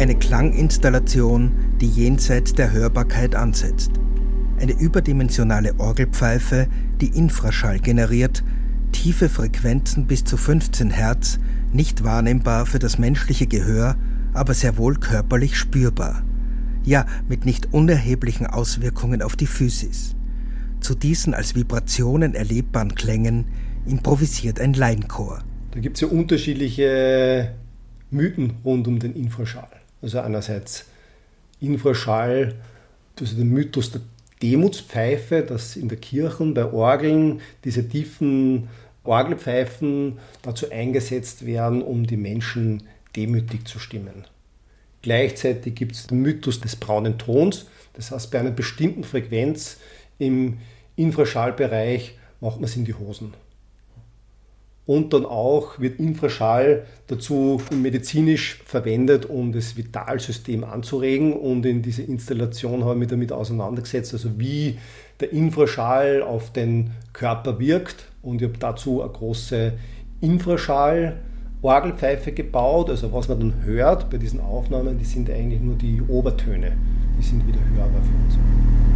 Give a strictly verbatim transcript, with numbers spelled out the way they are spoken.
Eine Klanginstallation, die jenseits der Hörbarkeit ansetzt. Eine überdimensionale Orgelpfeife, die Infraschall generiert, tiefe Frequenzen bis zu fünfzehn Hertz, nicht wahrnehmbar für das menschliche Gehör, aber sehr wohl körperlich spürbar. Ja, mit nicht unerheblichen Auswirkungen auf die Physis. Zu diesen als Vibrationen erlebbaren Klängen improvisiert ein Laienchor. Da gibt es ja unterschiedliche Mythen rund um den Infraschall. Also einerseits Infraschall, also der Mythos der Demutspfeife, dass in der Kirche bei Orgeln diese tiefen Orgelpfeifen dazu eingesetzt werden, um die Menschen demütig zu stimmen. Gleichzeitig gibt es den Mythos des braunen Tons, das heißt, bei einer bestimmten Frequenz im Infraschallbereich macht man es in die Hosen. Und dann auch wird Infraschall dazu medizinisch verwendet, um das Vitalsystem anzuregen. Und in dieser Installation habe ich mich damit auseinandergesetzt, also wie der Infraschall auf den Körper wirkt. Und ich habe dazu eine große Infraschall-Orgelpfeife gebaut. Also was man dann hört bei diesen Aufnahmen, die sind eigentlich nur die Obertöne. Die sind wieder hörbar für uns.